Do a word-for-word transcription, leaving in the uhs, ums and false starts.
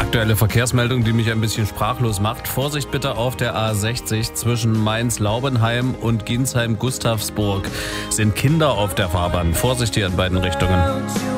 Aktuelle Verkehrsmeldung, die mich ein bisschen sprachlos macht. Vorsicht bitte auf der A sechzig zwischen Mainz-Laubenheim und Ginsheim-Gustavsburg. Sind Kinder auf der Fahrbahn. Vorsicht hier in beiden Richtungen.